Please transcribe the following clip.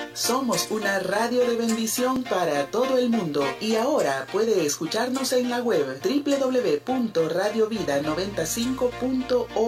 Somos una radio de bendición para todo el mundo y ahora puede escucharnos en la web www.radiovida95.org.